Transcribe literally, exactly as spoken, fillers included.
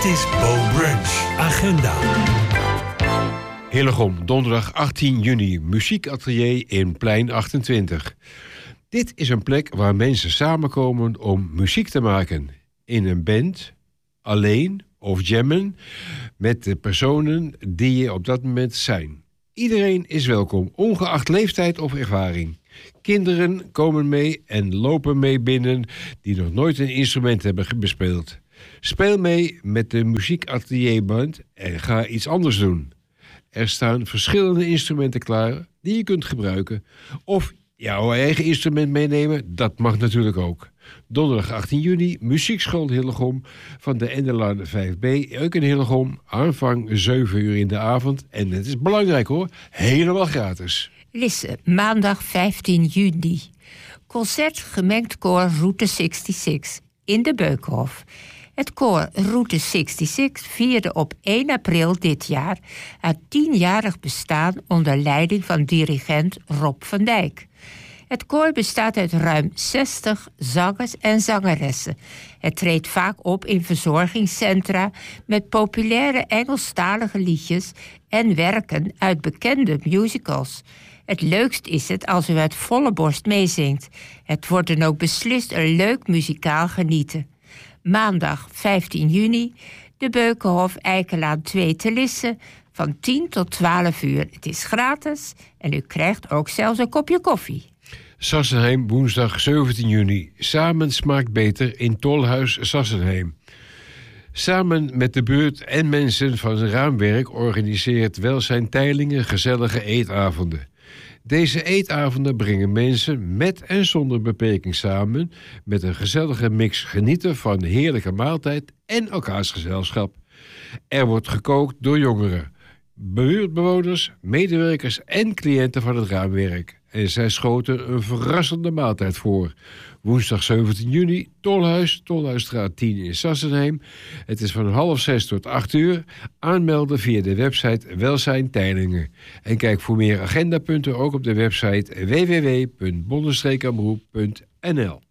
is Bo Brunch Agenda. Hillegom, donderdag achttien juni, muziekatelier in Plein achtentwintig. Dit is een plek waar mensen samenkomen om muziek te maken. In een band, alleen of jammen met de personen die je op dat moment zijn. Iedereen is welkom, ongeacht leeftijd of ervaring. Kinderen komen mee en lopen mee binnen die nog nooit een instrument hebben bespeeld. Speel mee met de muziekatelierband en ga iets anders doen. Er staan verschillende instrumenten klaar die je kunt gebruiken. Of jouw eigen instrument meenemen, dat mag natuurlijk ook. Donderdag achttien juni, Muziekschool Hillegom van de Endelaan vijf B. Ook in Hillegom, aanvang zeven uur in de avond. En het is belangrijk hoor, helemaal gratis. Lisse, maandag vijftien juni. Concert gemengd koor Route zesenzestig in de Beukenhof. Het koor Route zesenzestig vierde op één april dit jaar het tienjarig bestaan onder leiding van dirigent Rob van Dijk. Het koor bestaat uit ruim zestig zangers en zangeressen. Het treedt vaak op in verzorgingscentra met populaire Engelstalige liedjes en werken uit bekende musicals. Het leukst is het als u uit volle borst meezingt. Het wordt dan ook beslist een leuk muzikaal genieten. Maandag vijftien juni, de Beukenhof Eikelaan twee te Lisse, van tien tot twaalf uur. Het is gratis en u krijgt ook zelfs een kopje koffie. Sassenheim, woensdag zeventien juni. Samen smaakt beter in Tolhuis Sassenheim. Samen met de buurt en mensen van Raamwerk organiseert Welzijn Teylingen gezellige eetavonden. Deze eetavonden brengen mensen met en zonder beperking samen met een gezellige mix genieten van heerlijke maaltijd en elkaars gezelschap. Er wordt gekookt door jongeren, buurtbewoners, medewerkers en cliënten van het Raamwerk. En zij schoten een verrassende maaltijd voor. Woensdag zeventien juni, Tolhuis, Tolhuisstraat tien in Sassenheim. Het is van half zes tot acht uur. Aanmelden via de website Welzijn Teylingen. En kijk voor meer agendapunten ook op de website w w w punt bondestreekamroep punt n l.